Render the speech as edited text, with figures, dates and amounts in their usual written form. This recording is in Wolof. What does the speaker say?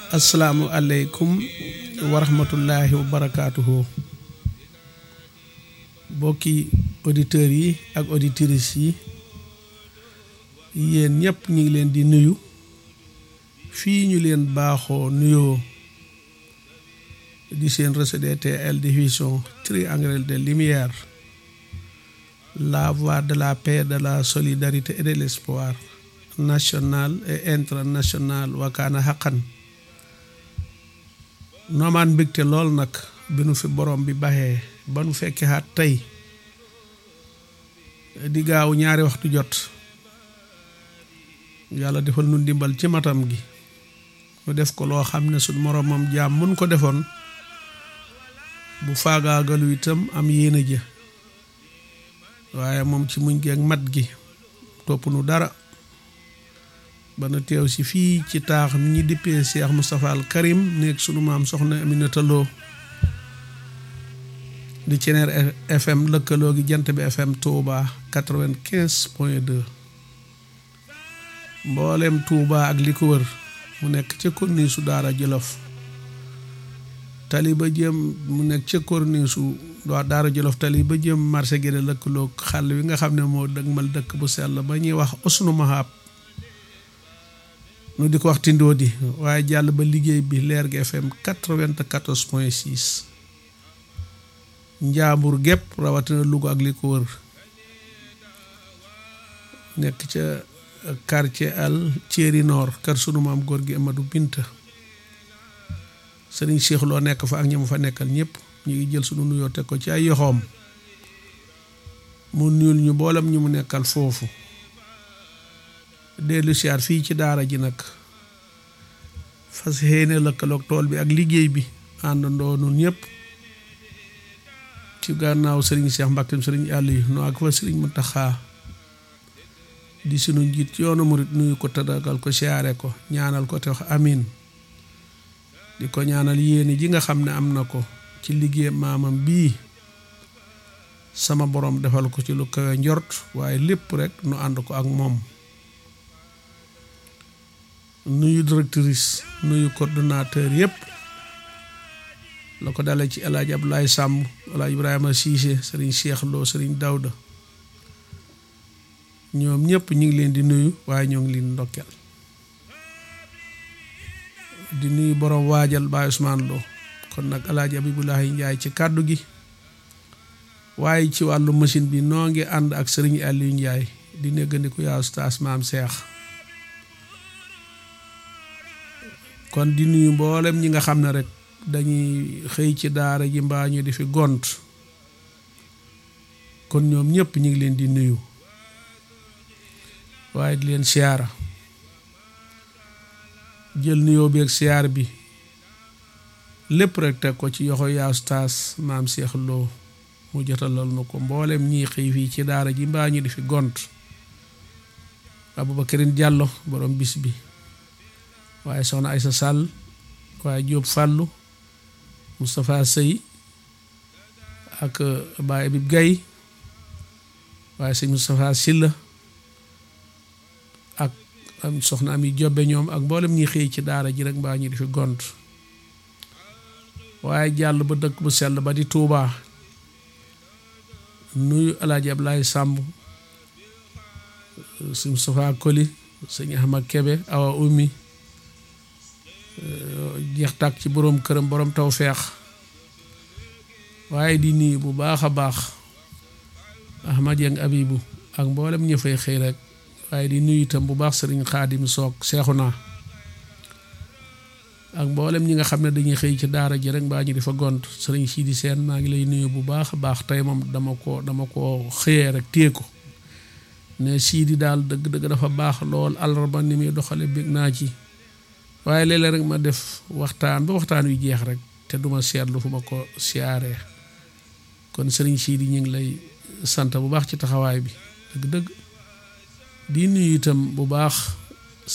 Assalamu alaikum wa rahmatullahi wa barakatuhu. Bokki auditeurs yi ak auditrices yi yéen ñëpp ñu ngi leen di nuyu fii ñu leen baaxoo nuyoo di seen réseau DTL diffusion triangle de lumière, la voie de la paix, de la solidarité et de l'espoir national et international wakaana xaqan noomaan mbégte lool nag bi nu fi borom bi baxee ba nu fekke xaat tey di gaaw ñaari waxtu jot yàlla defal nu ndimbal ci matam gi nu def ko loo xam ne suñ moromam jaam mun ko defoon bu faagaagalu itam am yéene ja waaye moom ci muñ gi ak mat gi topp nu dara ba na teew si fii ci taax mi ñi dippee Cheikh Moustapha Al Karim nekk sunu maam soxna Aminata Lo di Ceneer FM lëkkaloo gi Jant bi FM Touba 95.2 mboolem Touba ak li ko wër mu nekk ca corniche su Daara Jolof tali ba jëm mu nekk ca corniche su Daara Jolof tali ba jëm marché gi lëkkaloo xàll wi nga xam ne moo dëgmal dëkk bu sell ba ñuy wax Usnu Mahab nu di ko wax tindoo di waaye jàll ba liggéey bi Leer gi FM 94.6 njaambur gépp rawatina Louga ak li ko wër nekk ca quartier al Thierry Nord kër sunu maam góor gi Amadou Binta Sëriñ Cheikh Lo nekk fa ak ñi mu fa nekkal ñëpp ñu ngi jël sunu nuyoo teg ko ci ay yoxoom mu nuyul ñu boolam ñu mu nekkal foofu dellu siyaar fii ci daara ji nag fas yéene lëkkaloog tool bi ak liggéey bi àndandoo nun ñëpp ci gànnaaw sëriñ Cheikh Mbacke sëriñ Aliou nu ak fa sëriñ Mountakha di sunu njiit yoonu murit nuyu ko tëddagal ko siyaare ko ñaanal ko te wax amin di ko ñaanal yéene ji nga xam ne am na ko ci liggéey maamam bii sama borom defal ko ci lu kawe njort waaye lépp rek nu ànd ko ak moom nuyu directrice nuyu coordonnateur yëpp la ko dalee ci El Hadj Abdoulaye Samb El Hadj Ibrahima Cissé Serigne Cheikh Lo Serigne Daouda ñoom ñëpp ñu ngi leen di nuyu waaye ñoo ngi leen ndokkeel di nuyu borom waajal Baye Ousmane Lo kon nag El Hadj Abibulahi Ndiaye ci kàddu gi waaye ci wàllu machine bi noo ngi ànd ak Serigne Aliou Ndiaye di néggandiku yaa Oustaz Maam Cheikh kon di nuyu mboolem ñi nga xam ne rek dañuy xëy ci daara ji mbaa ñu di fi gont kon ñoom ñëpp ñu ngi leen di nuyu waaye di leen siyaara jël nuyoo bi ak siyaar bi lépp rek teg ko ci yoxo yaa Oustaz Maam Cheikh Lo mu jotalal na ko mboolem ñii xëy fii ci daara ji mbaa ñu di fi gont Aboubacarine Diallo borom bis bi waaye soxna Aysa Sall waaye Jóob Fàllu Moustapha Sey ak Baye Abib Gaye waaye sëñ Moustapha Silla ak soxna Ami Jobbe ñoom ak mboolem ñi xëy ci daara ji rek mbaa ñu di fi gont waaye jàll ba dëkk bu sell ba di Touba nuyu Alaaji Ablaye Samb sëñ Moustapha Koli sëñ Ahmad Kebe Awa Ummi jeex tàkk ci boroom këram boroom tawfeex waaye di nuyu bu baax a baax Ahmad Yang Abibu ak mboolem ña fay xëy rek waaye di nuyu itam bu baax sëriñ Xaadim Soog Seexuna ak mboolem ñi nga xam ne dañuy xëy ci daara ji rek mbaa ñu di fa gont sëriñ Sidi Seen maa ngi lay nuyu bu baax a baax tey moom dama ko xëyee rek téye ko ne Sidi daal dëgg-dëgg dafa baax lool àllarba ni muy doxale bég naa ci waaye léeg-léeg rek ma def waxtaan ba waxtaan wi jeex rek te duma seetlu fu ma ko siyaaree kon sëriñ Sidi ñu ngi lay sant bu baax ci taxawaay bi dëgg-dëgg di nuyu itam bu baax